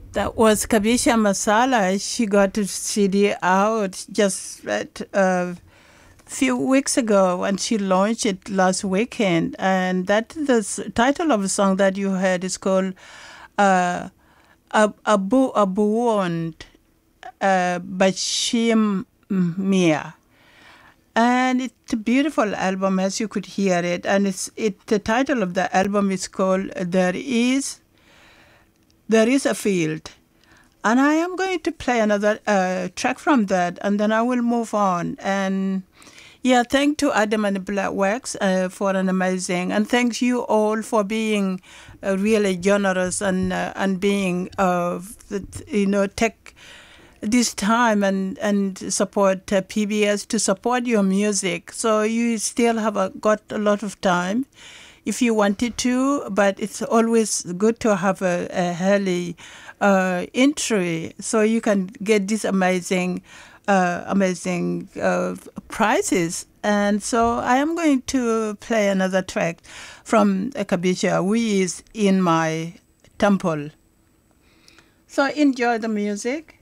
That was Kabisha Masala. She got the CD out just a few weeks ago, and she launched it last weekend. And title of the song that you heard is called Abu Abuond Bashim Mia. And it's a beautiful album, as you could hear it. And the title of the album is called There is a Field. And I am going to play another track from that, and then I will move on. And yeah, thank to Adam and the Black Wax for an amazing, and thanks you all for being really generous and being, take this time and support PBS to support your music. So you still have got a lot of time if you wanted to, but it's always good to have a early entry so you can get these amazing prizes. And so I am going to play another track from Kabisha, who is in my temple. So enjoy the music.